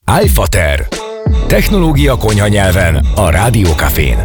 iFater. Technológia konyha nyelven a Rádiókafén.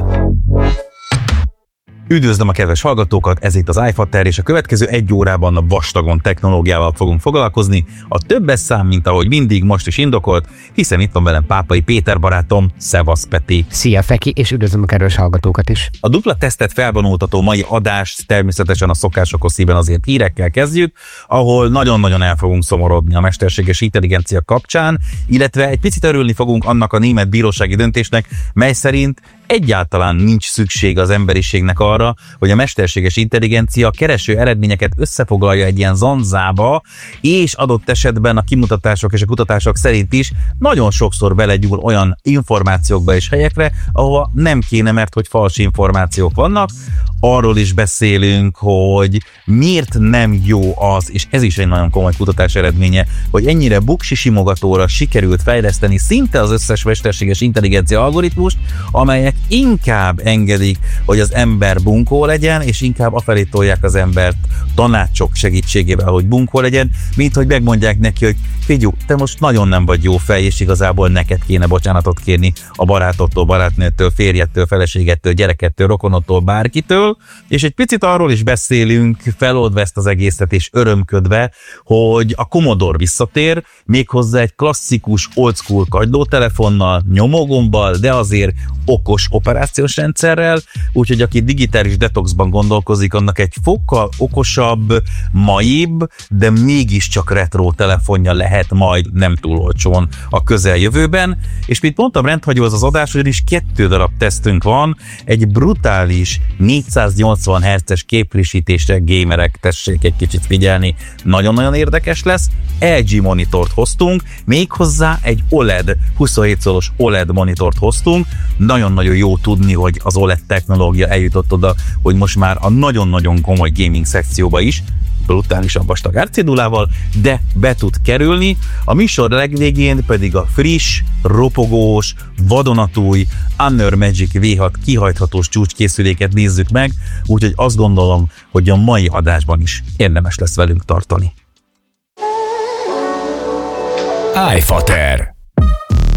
Üdvözlöm a kedves hallgatókat, ez itt az iFater, és a következő egy órában a vastagon technológiával fogunk foglalkozni. A többes szám, mint ahogy mindig, most is indokolt, hiszen itt van velem Pápai Péter barátom. Szevasz, Peti! Szia, Feki, és üdvözlöm a kedves hallgatókat is! A dupla tesztet felvonultató mai adást természetesen a szokásokhoz szíven azért hírekkel kezdjük, ahol nagyon-nagyon el fogunk szomorodni a mesterséges intelligencia kapcsán, illetve egy picit örülni fogunk annak a német bírósági döntésnek, mely szerint egyáltalán nincs szükség az emberiségnek arra, hogy a mesterséges intelligencia kereső eredményeket összefoglalja egy ilyen zanzába, és adott esetben a kimutatások és a kutatások szerint is nagyon sokszor belegyúl olyan információkba és helyekre, ahova nem kéne, mert hogy fals információk vannak. Arról is beszélünk, hogy miért nem jó az, és ez is egy nagyon komoly kutatás eredménye, hogy ennyire buksi simogatóra sikerült fejleszteni szinte az összes mesterséges intelligencia algoritmust, amelyek inkább engedik, hogy az ember bunkó legyen, és inkább afelé tolják az embert tanácsok segítségével, hogy bunkó legyen, mint hogy megmondják neki, hogy figyelj, te most nagyon nem vagy jó fej, és igazából neked kéne bocsánatot kérni a barátodtól, barátnőtől, férjettől, feleségettől, gyerekettől, rokonottól, bárkitől. És egy picit arról is beszélünk, feloldva ezt az egészet és örömködve, hogy a Commodore visszatér, méghozzá egy klasszikus old school kagylótelefonnal, nyomógombbal, de azért okos operációs rendszerrel, úgyhogy aki digitális detoxban gondolkozik, annak egy fokkal okosabb, maibb, de mégiscsak retro telefonja lehet majd nem túl olcsón a közeljövőben. És mint mondtam, rendhagyó az adás, ugyanis 2 darab tesztünk van, egy brutális 480 Hz-es képfrissítésre, gamerek, tessék egy kicsit figyelni, nagyon-nagyon érdekes lesz. LG monitort hoztunk, méghozzá egy OLED, 27 szoros OLED monitort hoztunk. Nagyon-nagyon jó tudni, hogy az OLED technológia eljutott oda, hogy most már a nagyon-nagyon komoly gaming szekcióba is brutálisan vastag árcédulával, de be tud kerülni. A műsor legvégén pedig a friss, ropogós, vadonatúj Honor Magic V6 kihajthatós csúcskészüléket nézzük meg, úgyhogy azt gondolom, hogy a mai adásban is érdemes lesz velünk tartani. iFater.